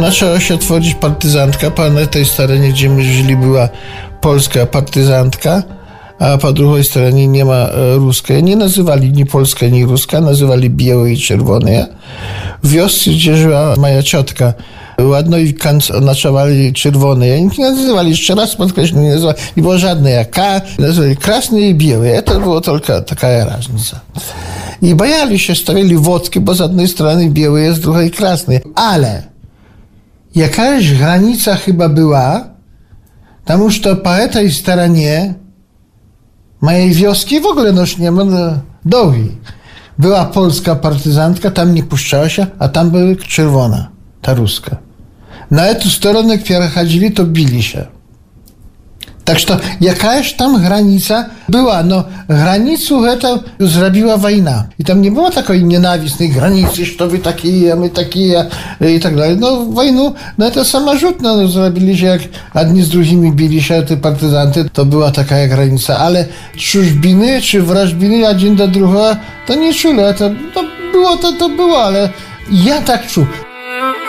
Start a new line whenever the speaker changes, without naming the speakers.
zaczęła się tworzyć partyzantka. Na tej stronie, gdzie my żyli, była polska partyzantka, a po drugiej stronie nie ma ruskiej. Nie nazywali ni polska, ni ruska, nazywali białe i czerwone. W wiosce, gdzie żyła moja ciotka, ładno i nocowali czerwone. Nie nazywali, jeszcze raz podkreślam, nie nazywali, nie było żadnej jak nazywali krasne i białe. To było tylko taka różnica. I bajali się, stawiali wodki, bo z jednej strony białe jest, z drugiej krasne. Ale jakaś granica chyba była, tam już to po tej stronie mojej wioski w ogóle już nie ma drogi. Była polska partyzantka, tam nie puszczała się, a tam była czerwona, ta ruska. Na tę stronę, które chodzili, to bili się. Tak że jakaś tam granica była. No, granicę to zrobiła wojna. I tam nie było takiej nienawistnej granicy, że to wy takie, a my takie i tak dalej. No, wojnu, no to samorzutno no, zrobili się, jak jedni z drugimi bili się, te partyzanty, to była taka granica. Ale czużbiny, czy wrażbiny jeden do drugiego, to nie czuli. To było, ale ja tak czuł.